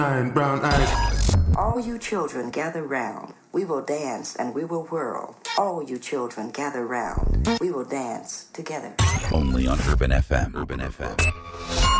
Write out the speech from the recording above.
brown eyes. All you children gather round. We will dance and we will whirl. All you children gather round. We will dance together. Only on Urban FM. Urban FM.